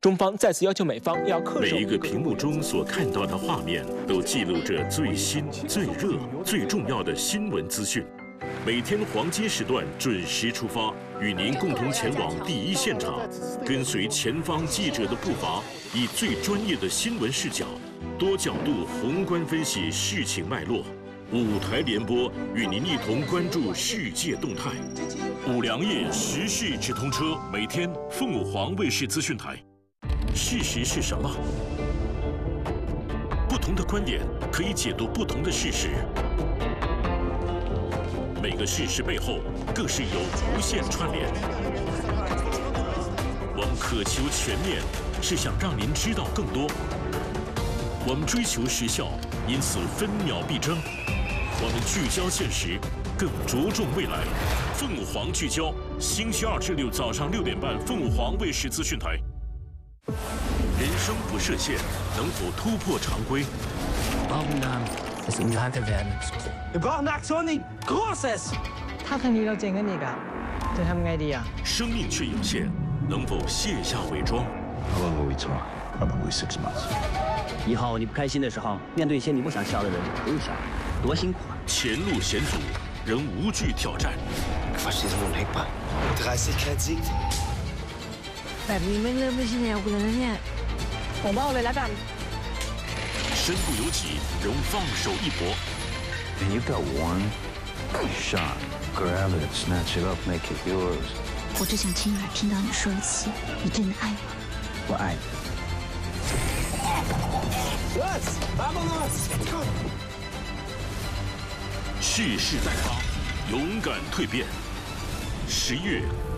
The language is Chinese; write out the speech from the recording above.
中方再次要求美方要恪守。 每一个屏幕中所看到的画面，都记录着最新、最热、最重要的新闻资讯。每天黄金时段准时出发，与您共同前往第一现场，跟随前方记者的步伐，以最专业的新闻视角，多角度宏观分析事情脉络。5台联播与您一同关注世界动态。5粮液时事直通车，每天凤舞凰卫视资讯台。事实是什么？不同的观点可以解读不同的事实。每个事实背后更是有无限串联。我们渴求全面，是想让您知道更多。我们追求时效，因此分秒必争。我们聚焦现实，更着重未来。凤舞凰聚焦，星期2至6早上6点半，凤舞凰卫视资讯台。人生不设限，能否突破常规？ Ibang Naxoni, crosses. 他肯定要整緊你㗎，你ทำไงดี啊？ 生命却有限，能否卸下伪装？ How long will we talk? Probably 6 months. 以后你不开心的时候，面对一些你不想笑的人，不用想，多辛苦啊！ 前路险阻，仍无惧挑战。 แบบนี้ไม่เริ่มไม่ใช่แนวกูแล้วนะเนี่ยผมเอาเลยแล้วกัน身不由己，仍放手一搏。 And you've got one shot. Grab it, snatch it up, make it yours. 我只想亲耳听到你说一次，你真的爱我。 我爱你。 Let's vámonos. 蓄势待发，勇敢蜕变。11月